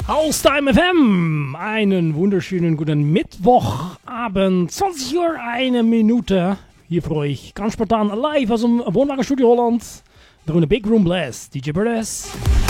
Haustime FM, einen wunderschönen guten Mittwochabend, 20 Uhr, 1 Minute, hier für euch, ganz spontan live aus dem Wohnwagenstudio Holland, durch eine Big Room Blast, DJ Burles.